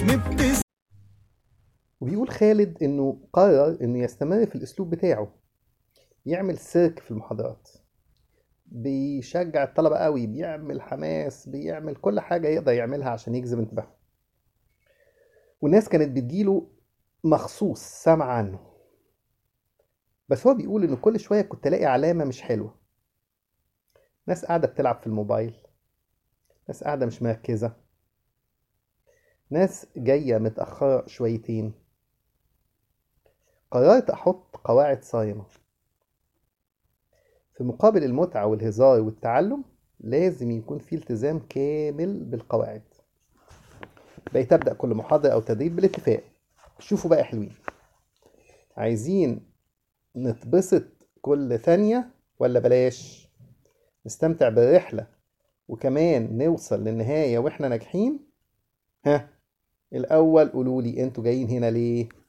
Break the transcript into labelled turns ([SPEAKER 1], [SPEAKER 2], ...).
[SPEAKER 1] نبتسم.
[SPEAKER 2] وبيقول خالد إنه قرر إنه يستمر في الأسلوب بتاعه، يعمل سيرك في المحاضرات، بيشجع الطلبة قوي، بيعمل حماس، بيعمل كل حاجة يقدر يعملها عشان يجذب انتباههم. والناس كانت بتجيله مخصوص سامع عنه. بس هو بيقول إنه كل شوية كنت ألاقي علامة مش حلوة. ناس قاعدة بتلعب في الموبايل، ناس قاعدة مش مركزة، ناس جاية متأخرة شويتين. قررت أحط قواعد صارمة. في مقابل المتعة والهزار والتعلم لازم يكون في التزام كامل بالقواعد. بقيت أبدأ كل محاضرة أو تدريب بالاتفاق. شوفوا بقى حلوين، عايزين نتبسط كل ثانية ولا بلاش؟ نستمتع بالرحلة وكمان نوصل للنهاية وإحنا ناجحين؟ ها، الأول قولولي أنتوا جايين هنا ليه؟